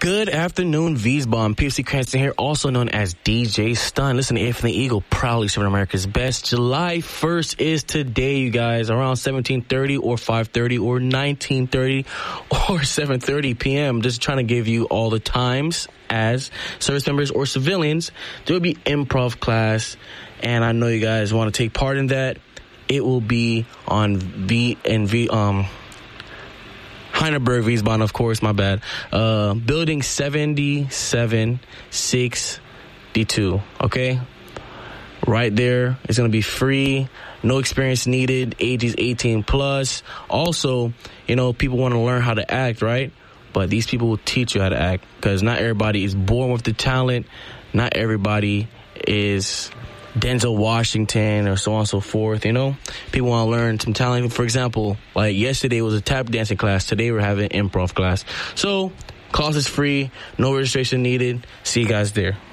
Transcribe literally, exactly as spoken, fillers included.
Good afternoon, Wiesbaden. P F C Cranston here, also known as D J Stun. Listen to If the Eagle, proudly serving America's best. July first is today, you guys, around seventeen thirty or five thirty or nineteen thirty or seven thirty p.m. Just trying to give you all the times as service members or civilians. There will be improv class, and I know you guys want to take part in that. It will be on V and V, um, Heineberg, Wiesbaden, of course, my bad. Uh, building seventy-seven sixty-two, okay? Right there. It's going to be free. No experience needed. Age is eighteen plus. Also, you know, people want to learn how to act, right? But these people will teach you how to act, because not everybody is born with the talent. Not everybody is Denzel Washington or so on and so forth, you know? People want to learn some talent. For example, like yesterday was a tap dancing class. Today we're having improv class. So, class is free. No registration needed. See you guys there.